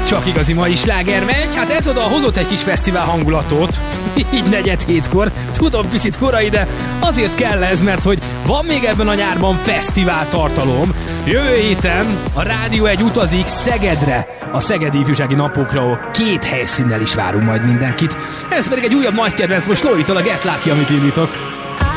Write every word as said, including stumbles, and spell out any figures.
Csak igazi mai sláger megy, hát ez oda hozott egy kis fesztivál hangulatot, így negyed hétkor, tudom picit korai, de azért kell ez, mert hogy van még ebben a nyárban fesztivál tartalom. Jövő héten a Rádió egy utazik Szegedre, a Szegedi Ifjúsági Napokra, ahol két helyszínnel is várunk majd mindenkit. Ez pedig egy újabb nagy kedvenc most Lóitól, a Get Lucky, amit indítok.